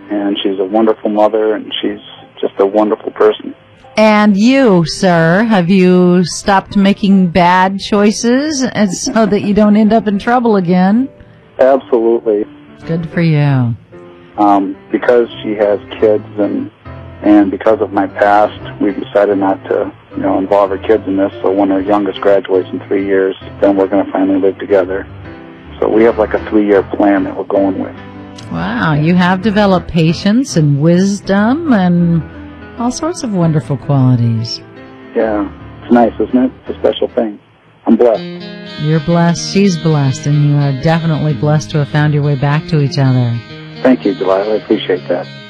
and she's a wonderful mother, and she's just a wonderful person. And you, sir, have you stopped making bad choices and so that you don't end up in trouble again? Absolutely. Good for you. Because she has kids and because of my past, we decided not to, involve her kids in this. So when our youngest graduates in 3 years, then we're going to finally live together. So we have like a 3-year plan that we're going with. Wow, you have developed patience and wisdom and all sorts of wonderful qualities. Yeah, it's nice, isn't it? It's a special thing. I'm blessed. You're blessed, she's blessed, and you are definitely blessed to have found your way back to each other. Thank you, Delilah. I appreciate that.